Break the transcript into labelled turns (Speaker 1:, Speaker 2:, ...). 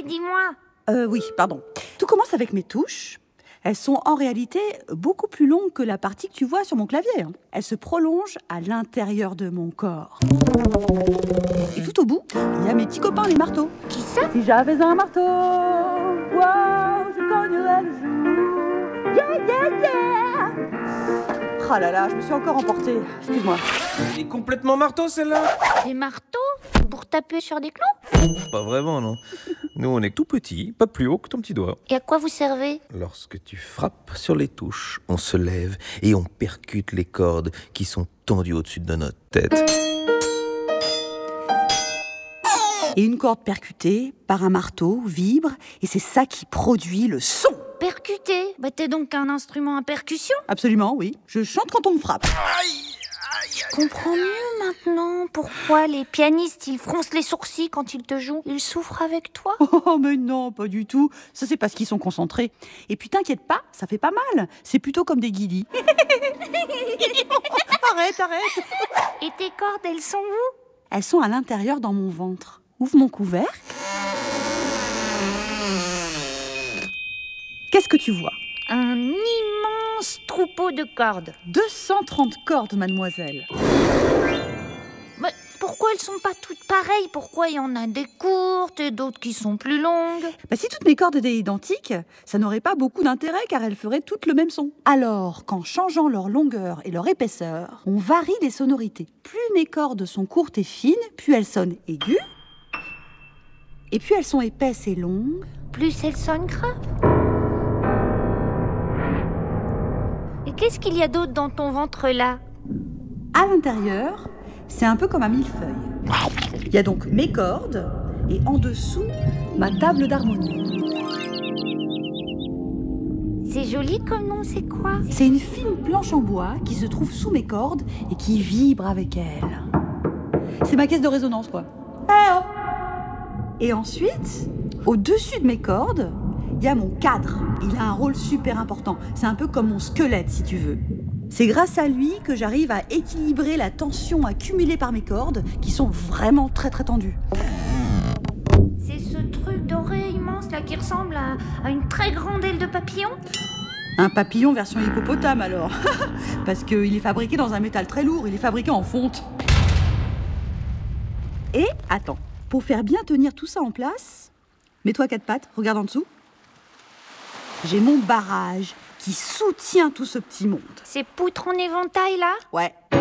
Speaker 1: dis-moi.
Speaker 2: Oui, pardon. Tout commence avec mes touches. Elles sont en réalité beaucoup plus longues que la partie que tu vois sur mon clavier. Elles se prolongent à l'intérieur de mon corps. Et tout au bout, il y a mes petits copains, les marteaux.
Speaker 1: Qui ça?
Speaker 2: Si j'avais un marteau, wow, je cognerais le jour. Yeah, yeah, yeah. Oh là là, je me suis encore emportée. Excuse-moi.
Speaker 3: Elle est complètement marteau, celle-là.
Speaker 1: Des marteaux? Pour taper sur des clous?
Speaker 3: Pas vraiment, non. Nous, on est tout petits, pas plus haut que ton petit doigt.
Speaker 1: Et à quoi vous servez?
Speaker 3: Lorsque tu frappes sur les touches, on se lève et on percute les cordes qui sont tendues au-dessus de notre tête.
Speaker 2: Et une corde percutée par un marteau vibre, et c'est ça qui produit le son.
Speaker 1: Percuter? Bah t'es donc un instrument à percussion?
Speaker 2: Absolument, oui. Je chante quand on me frappe.
Speaker 1: Je comprends mieux maintenant pourquoi les pianistes, ils froncent les sourcils quand ils te jouent. Ils souffrent avec toi?
Speaker 2: Oh, mais non, pas du tout. Ça, c'est parce qu'ils sont concentrés. Et puis, t'inquiète pas, ça fait pas mal. C'est plutôt comme des guillis. Arrête.
Speaker 1: Et tes cordes, elles sont où?
Speaker 2: Elles sont à l'intérieur dans mon ventre. Ouvre mon couvercle. Qu'est-ce que tu vois?
Speaker 1: Un immense troupeau de cordes.
Speaker 2: 230 cordes, mademoiselle.
Speaker 1: Mais pourquoi elles sont pas toutes pareilles? Pourquoi il y en a des courtes et d'autres qui sont plus longues?
Speaker 2: Si toutes mes cordes étaient identiques, ça n'aurait pas beaucoup d'intérêt car elles feraient toutes le même son. Alors, qu'en changeant leur longueur et leur épaisseur, on varie les sonorités. Plus mes cordes sont courtes et fines, plus elles sonnent aiguës. Et plus elles sont épaisses et longues,
Speaker 1: Plus elles sonnent graves. Et qu'est-ce qu'il y a d'autre dans ton ventre là?
Speaker 2: à l'intérieur, c'est un peu comme un millefeuille. Il y a donc mes cordes et en dessous, ma table d'harmonie.
Speaker 1: C'est joli comme nom, c'est quoi?
Speaker 2: C'est une fine planche en bois qui se trouve sous mes cordes et qui vibre avec elles. C'est ma caisse de résonance, quoi. Eh oh! Et ensuite, au-dessus de mes cordes, il y a mon cadre. Il a un rôle super important. C'est un peu comme mon squelette, si tu veux. C'est grâce à lui que j'arrive à équilibrer la tension accumulée par mes cordes, qui sont vraiment très très tendues.
Speaker 1: C'est ce truc doré immense là qui ressemble à une très grande aile de papillon?
Speaker 2: Un papillon version hippopotame alors. Parce qu'il est fabriqué dans un métal très lourd, il est fabriqué en fonte. Et attends, pour faire bien tenir tout ça en place, mets-toi à quatre pattes, regarde en dessous. J'ai mon barrage qui soutient tout ce petit monde.
Speaker 1: Ces poutres en éventail là?
Speaker 2: Ouais.